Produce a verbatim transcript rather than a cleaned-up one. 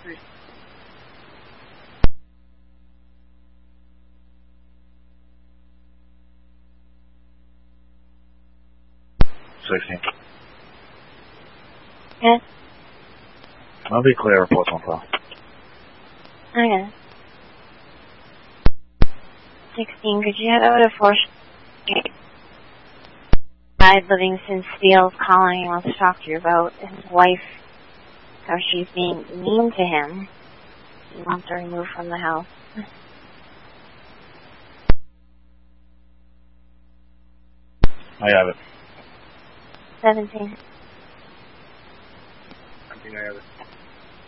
sixteen. Yes? I'll be clear, reports on file. Okay. sixteen, could you head over to four Street? Livingston Steele's calling. He wants to talk to you about his wife, how she's being mean to him. He wants her removed from the house. I have it. seventeen. I think I have it.